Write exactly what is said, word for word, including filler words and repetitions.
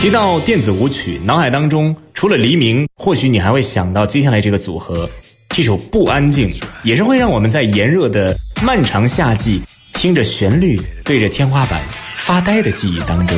提到电子舞曲，脑海当中除了黎明，或许你还会想到接下来这个组合，这首《不安静》也是会让我们在炎热的漫长夏季听着旋律对着天花板发呆的记忆当中。